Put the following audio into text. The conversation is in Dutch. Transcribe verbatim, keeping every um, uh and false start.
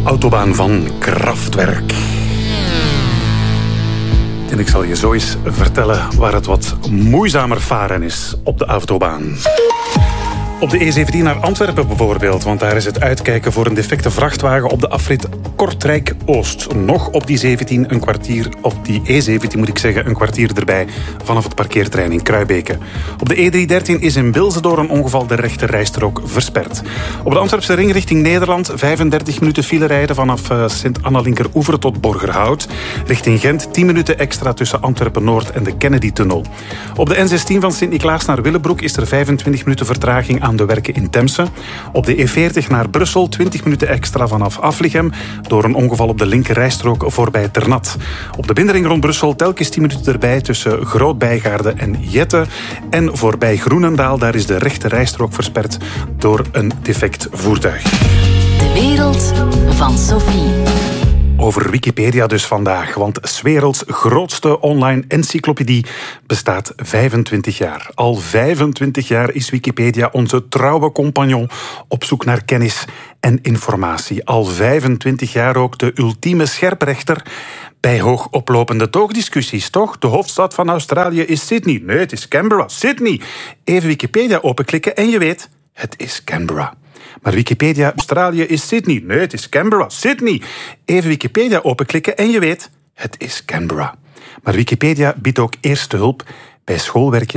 autobaan van Kraftwerk. En ik zal je zo eens vertellen waar het wat moeizamer varen is op de autobaan. Op de E zeventien naar Antwerpen bijvoorbeeld, want daar is het uitkijken voor een defecte vrachtwagen op de afrit Kortrijk-Oost. Nog op die zeventien een kwartier, of die E zeventien moet ik zeggen, een kwartier erbij vanaf het parkeerterrein in Kruibeke. Op de E driehonderddertien is in Bilze door een ongeval de rechte rijstrook versperd. Op de Antwerpse ring richting Nederland vijfendertig minuten file rijden vanaf uh, Sint-Anna-Linkeroever tot Borgerhout. Richting Gent tien minuten extra tussen Antwerpen-Noord en de Kennedy-tunnel. Op de N zestien van Sint-Niklaas naar Willebroek is er vijfentwintig minuten vertraging aan de werken in Temse. Op de E veertig naar Brussel twintig minuten extra vanaf Aflichem door een ongeval op de linkerrijstrook voorbij Ternat. Op de binnenring rond Brussel telkens tien minuten erbij tussen Groot-Bijgaarde en Jette. En voorbij Groenendaal, daar is de rechte rijstrook versperd door een defect voertuig. De wereld van Sophie. Over Wikipedia dus vandaag, want 's werelds grootste online encyclopedie bestaat vijfentwintig jaar. Al vijfentwintig jaar is Wikipedia onze trouwe compagnon op zoek naar kennis en informatie. Al vijfentwintig jaar ook de ultieme scherprechter bij hoogoplopende toogdiscussies, toch? De hoofdstad van Australië is Sydney. Nee, het is Canberra. Sydney. Even Wikipedia openklikken en je weet, het is Canberra. Maar Wikipedia, Australië is Sydney. Nee, het is Canberra. Sydney. Even Wikipedia openklikken en je weet, het is Canberra. Maar Wikipedia biedt ook eerste hulp bij schoolwerkjes